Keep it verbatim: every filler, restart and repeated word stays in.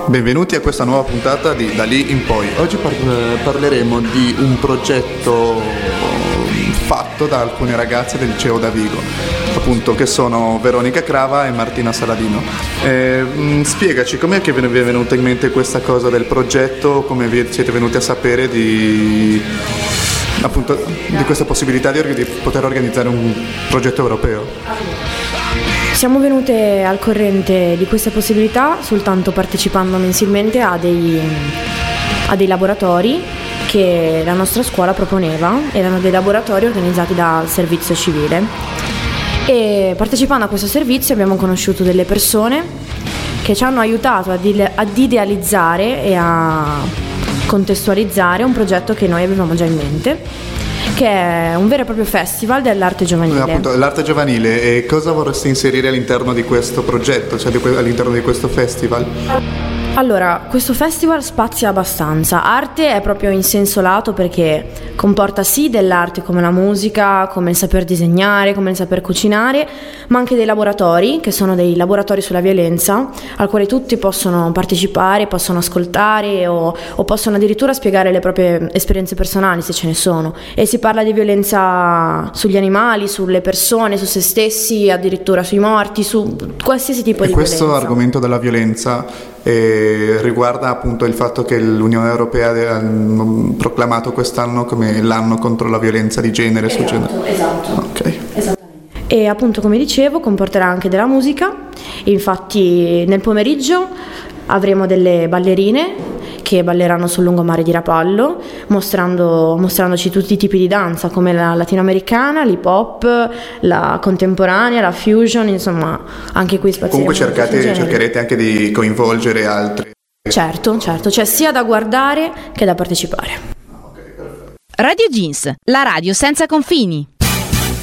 Benvenuti a questa nuova puntata di Da lì in poi. Oggi par- parleremo di un progetto fatto da alcune ragazze del liceo Davigo, appunto, che sono Veronica Crava e Martina Saladino. Eh, mh, spiegaci com'è che vi è venuta in mente questa cosa del progetto, come vi siete venuti a sapere di, appunto, di questa possibilità di, di poter organizzare un progetto europeo. Siamo venute al corrente di questa possibilità soltanto partecipando mensilmente a dei, a dei laboratori che la nostra scuola proponeva. Erano dei laboratori organizzati dal servizio civile e partecipando a questo servizio abbiamo conosciuto delle persone che ci hanno aiutato ad, ide- ad idealizzare e a contestualizzare un progetto che noi avevamo già in mente, che è un vero e proprio festival dell'arte giovanile. Appunto, l'arte giovanile, e cosa vorresti inserire all'interno di questo progetto, cioè di que- all'interno di questo festival? Allora, questo festival spazia abbastanza. Arte è proprio in senso lato perché comporta sì dell'arte come la musica, come il saper disegnare, come il saper cucinare, ma anche dei laboratori, che sono dei laboratori sulla violenza, al quale tutti possono partecipare, possono ascoltare o, o possono addirittura spiegare le proprie esperienze personali, se ce ne sono. E si parla di violenza sugli animali, sulle persone, su se stessi, addirittura sui morti, su qualsiasi tipo e di questo violenza. Questo argomento della violenza E riguarda appunto il fatto che l'Unione Europea ha proclamato quest'anno come l'anno contro la violenza di genere. Esatto, su genere. esatto. Okay. Esattamente. E appunto, come dicevo, comporterà anche della musica. Infatti nel pomeriggio avremo delle ballerine che balleranno sul lungomare di Rapallo, mostrando, mostrandoci tutti i tipi di danza, come la latinoamericana, l'hip hop, la contemporanea, la fusion, insomma, anche qui spazieremo. Comunque cercate, cercherete anche di coinvolgere altri. Certo, certo, c'è sia da guardare che da partecipare. Radio Jeans, la radio senza confini.